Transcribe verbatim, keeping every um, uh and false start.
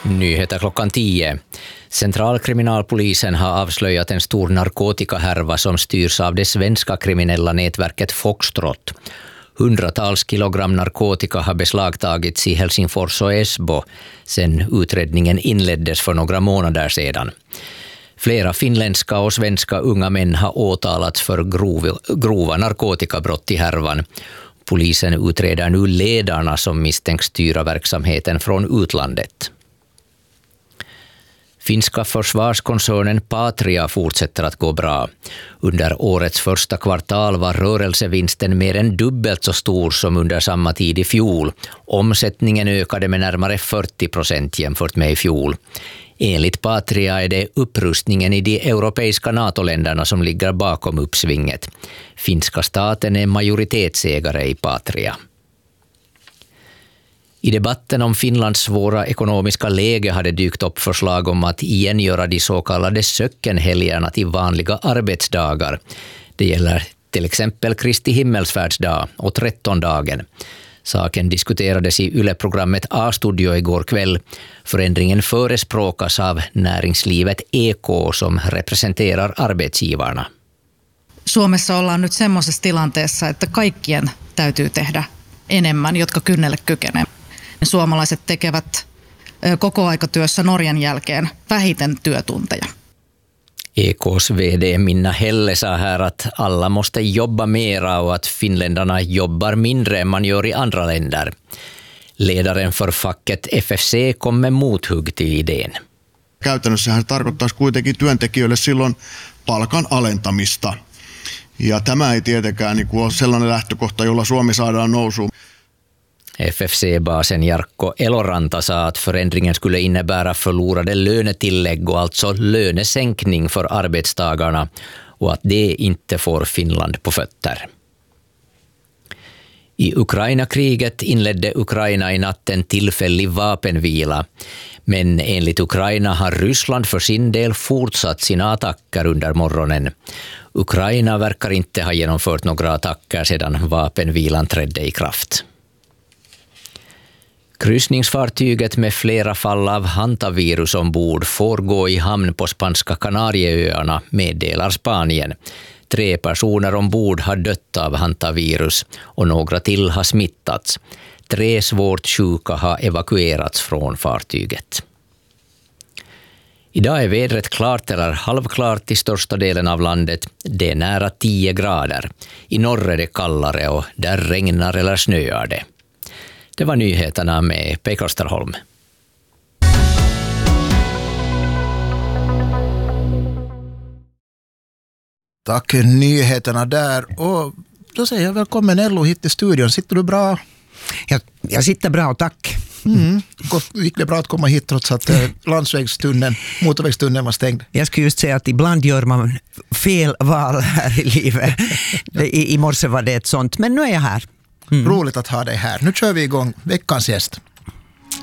Nyheter klockan tio. Centralkriminalpolisen har avslöjat en stor narkotikahärva som styrs av det svenska kriminella nätverket Foxtrot. Hundratals kilogram narkotika har beslagtagits i Helsingfors och Esbo sedan utredningen inleddes för några månader sedan. Flera finländska och svenska unga män har åtalats för grov, grova narkotikabrott i härvan. Polisen utreder nu ledarna som misstänks styra verksamheten från utlandet. Finska försvarskoncernen Patria fortsätter att gå bra. Under årets första kvartal var rörelsevinsten mer än dubbelt så stor som under samma tid i fjol. Omsättningen ökade med närmare fyrtio procent jämfört med i fjol. Enligt Patria är det upprustningen i de europeiska NATO-länderna som ligger bakom uppsvinget. Finska staten är majoritetsägare i Patria. I debatten om Finlands svåra ekonomiska läge hade dykt upp förslag om att igen göra de så kallade söckenhelgerna till vanliga arbetsdagar. Det gäller till exempel Kristi himmelsfärdsdag och trettondagen. Saken diskuterades i Yle-programmet A-studio igår kväll. Förändringen förespråkas av näringslivet E K som representerar arbetsgivarna. Suomessa ollaan nyt semmoisessa tilanteessa, että kaikkien täytyy tehdä enemmän, jotka kynnelle kykenee. Suomalaiset tekevät kokoaikatyössä Norjan jälkeen vähiten työtunteja. E K:s vd Minna Helle sa här att alla måste jobba mera och att finländarna jobbar mindre än man gör i andra länder. Ledaren för facket F F C kom med mothugg till idén. Käytännössähän tarkoittaisi kuitenkin työntekijöille silloin palkan alentamista. Ja tämä ei tietenkään niin kuin ole sellainen lähtökohta, jolla Suomi saadaan nousuun. F F C-basen Jarkko Eloranta sa att förändringen skulle innebära förlorade lönetillägg och alltså lönesänkning för arbetstagarna och att det inte får Finland på fötter. I Ukraina-kriget inledde Ukraina i natten tillfällig vapenvila, men enligt Ukraina har Ryssland för sin del fortsatt sina attacker under morgonen. Ukraina verkar inte ha genomfört några attacker sedan vapenvilan trädde i kraft. Kryssningsfartyget med flera fall av hantavirus ombord får gå i hamn på spanska Kanarieöarna, meddelar Spanien. Tre personer ombord har dött av hantavirus och några till har smittats. Tre svårt sjuka har evakuerats från fartyget. Idag är vädret klart eller halvklart i största delen av landet. Det är nära tio grader. I norr är det kallare och där regnar eller snöar det. Det var nyheterna med Pekka Österholm. Tack, nyheterna där. Och då säger jag välkommen Ello hit till studion. Sitter du bra? Jag, jag sitter bra, tack. Mm. Gick det bra att komma hit trots att landsvägstunneln, motorvägstunneln var stängd? Jag skulle just säga att ibland gör man fel val här i livet. I, i morse var det ett sånt, men nu är jag här. Mm. Roligt att ha dig här. Nu kör vi igång veckans gäst.